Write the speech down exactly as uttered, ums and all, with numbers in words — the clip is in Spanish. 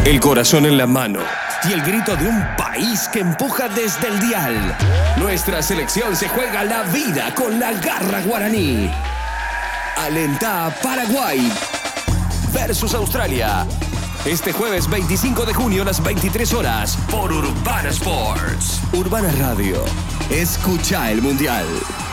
El corazón en la mano y el grito de un país que empuja desde el dial. Nuestra selección se juega la vida con la garra guaraní. Alentá a Paraguay versus Australia. Este jueves veinticinco de junio a las veintitrés horas por Urbana Sports. Urbana Radio. Escucha el Mundial.